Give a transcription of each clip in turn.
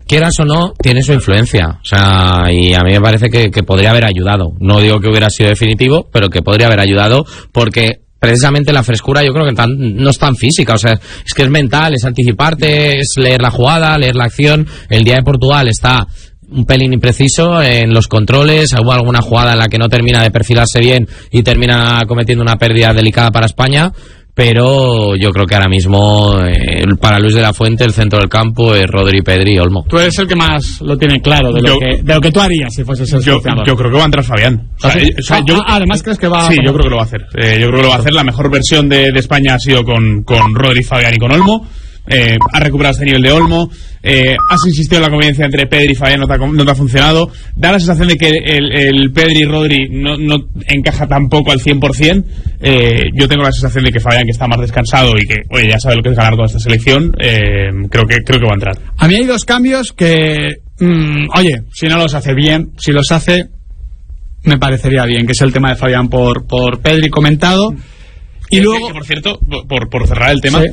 quieras o no, tiene su influencia. O sea, y a mí me parece que podría haber ayudado. No digo que hubiera sido definitivo, pero que podría haber ayudado, porque precisamente la frescura yo creo que no es tan física. O sea, es que es mental, es anticiparte, es leer la jugada, leer la acción. El día de Portugal está un pelín impreciso en los controles, hubo alguna jugada en la que no termina de perfilarse bien y termina cometiendo una pérdida delicada para España, pero yo creo que ahora mismo para Luis de la Fuente el centro del campo es Rodri, Pedri y Olmo. Tú eres el que más lo tiene claro de lo que tú harías si fueses el seleccionador. Yo creo que va a entrar Fabián. Además crees que va. Sí, yo creo que lo va a hacer. Yo creo que lo va a hacer. La mejor versión de España ha sido con Rodri, Fabián y con Olmo. Ha recuperado este nivel de Olmo. Has insistido en la convivencia entre Pedri y Fabián, no te ha funcionado. Da la sensación de que el Pedri y Rodri no encaja tampoco al 100%. Yo tengo la sensación de que Fabián, que está más descansado y que ya sabe lo que es ganar toda esta selección, creo que va a entrar. A mí hay dos cambios que si no los hace bien, si los hace me parecería bien, que es el tema de Fabián por Pedri comentado. Y luego que, por cierto, por cerrar el tema, sí.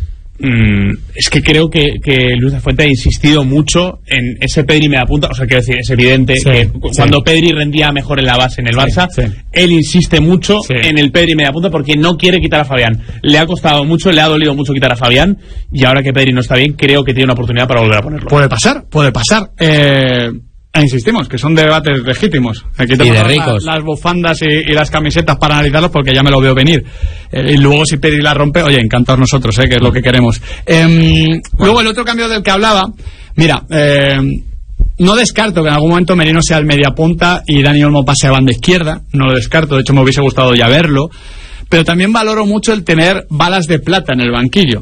Es que creo que Luis de la Fuente ha insistido mucho en ese Pedri media punta. O sea, quiero decir, es evidente que cuando Pedri rendía mejor en la base en el Barça, él insiste mucho en el Pedri media punta porque no quiere quitar a Fabián. Le ha costado mucho, le ha dolido mucho quitar a Fabián, y ahora que Pedri no está bien, creo que tiene una oportunidad para volver a ponerlo. Puede pasar. Insistimos que son debates legítimos. Aquí y de ricos. Las bufandas y las camisetas para analizarlos, porque ya me lo veo venir. Y luego si Pedri la rompe, encantados nosotros, que es lo que queremos. Luego el otro cambio del que hablaba, mira, no descarto que en algún momento Merino sea el mediapunta y Dani Olmo pase a banda izquierda. No lo descarto, de hecho me hubiese gustado ya verlo. Pero también valoro mucho el tener balas de plata en el banquillo.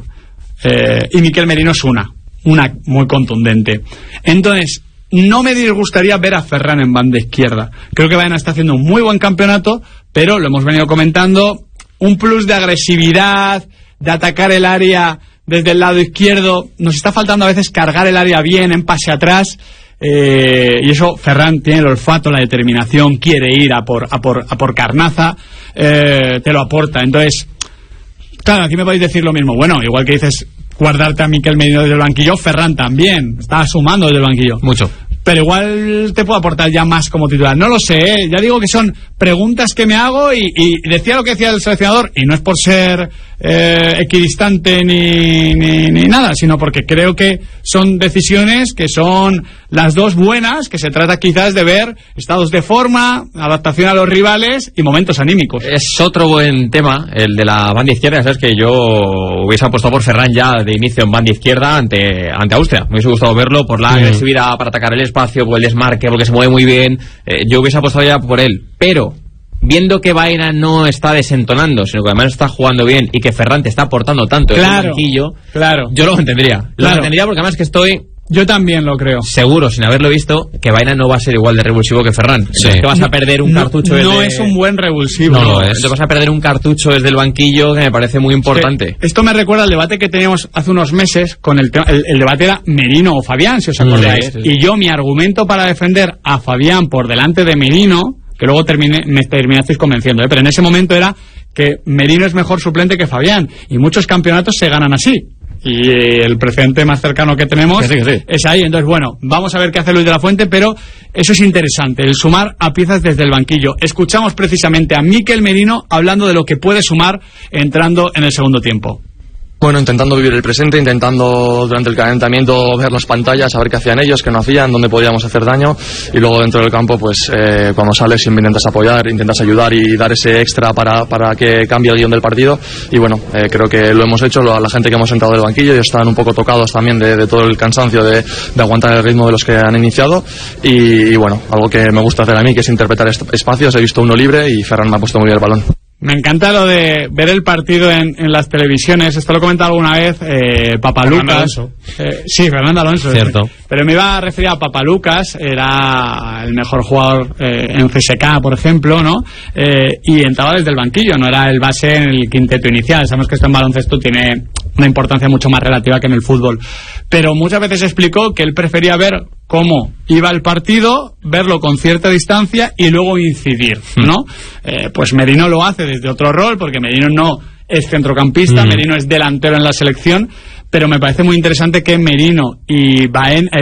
Y Miquel Merino es una muy contundente. Entonces, no me disgustaría ver a Ferran en banda izquierda. Creo que Baena está haciendo un muy buen campeonato, pero lo hemos venido comentando, un plus de agresividad, de atacar el área desde el lado izquierdo. Nos está faltando a veces cargar el área bien en pase atrás, y eso Ferran tiene el olfato, la determinación, quiere ir a por carnaza, te lo aporta. Entonces, claro, aquí me podéis decir lo mismo. Bueno, igual que dices guardarte a Miquel Merino desde el banquillo, Ferran también está sumando desde el banquillo. Mucho. Pero igual te puedo aportar ya más como titular. No lo sé, ya digo que son preguntas que me hago y decía lo que decía el seleccionador, y no es por ser equidistante ni nada, sino porque creo que son decisiones que son las dos buenas, que se trata quizás de ver estados de forma, adaptación a los rivales y momentos anímicos. Es otro buen tema, el de la banda izquierda. Sabes que yo hubiese apostado por Ferran ya de inicio en banda izquierda ante Austria. Me hubiese gustado verlo por la agresividad para atacar el espacio, por el desmarque, porque se mueve muy bien. Yo hubiese apostado ya por él, pero viendo que Baena no está desentonando, sino que además está jugando bien y que Ferran te está aportando tanto en el banquillo, yo lo entendería. Lo entendería porque además que estoy... Yo también lo creo. Seguro, sin haberlo visto, que Baena no va a ser igual de revulsivo que Ferran. Sí. Es que vas a perder un cartucho. No es un buen revulsivo. No lo es. Te vas a perder un cartucho desde el banquillo que me parece muy importante. Esto me recuerda al debate que teníamos hace unos meses con el debate era Merino o Fabián, si os acordáis. Sí. Y yo, mi argumento para defender a Fabián por delante de Merino, que luego me terminasteis convenciendo, pero en ese momento era que Merino es mejor suplente que Fabián. Y muchos campeonatos se ganan así. Y el precedente más cercano que tenemos es ahí. Entonces, bueno, vamos a ver qué hace Luis de la Fuente, pero eso es interesante, el sumar a piezas desde el banquillo. Escuchamos precisamente a Miquel Merino hablando de lo que puede sumar entrando en el segundo tiempo. Bueno, intentando vivir el presente, intentando durante el calentamiento ver las pantallas, saber qué hacían ellos, qué no hacían, dónde podíamos hacer daño, y luego dentro del campo, pues cuando sales siempre intentas apoyar, intentas ayudar y dar ese extra para que cambie el guión del partido. Y bueno, creo que lo hemos hecho. A la gente que hemos entrado del banquillo, ellos están un poco tocados también de todo el cansancio de aguantar el ritmo de los que han iniciado, y bueno, algo que me gusta hacer a mí, que es interpretar espacios. He visto uno libre y Ferran me ha puesto muy bien el balón. Me encanta lo de ver el partido en las televisiones. Esto lo he comentado alguna vez Papalucas. Sí, Fernando Alonso. Cierto. Pero me iba a referir a Papalucas. Era el mejor jugador en CSKA, por ejemplo, ¿no? Y entraba desde el banquillo, no era el base en el quinteto inicial. Sabemos que esto en baloncesto tiene una importancia mucho más relativa que en el fútbol. Pero muchas veces explicó que él prefería ver cómo iba el partido, verlo con cierta distancia y luego incidir, ¿no? Pues Merino lo hace desde otro rol, porque Merino no es centrocampista, Merino es delantero en la selección, pero me parece muy interesante que Merino y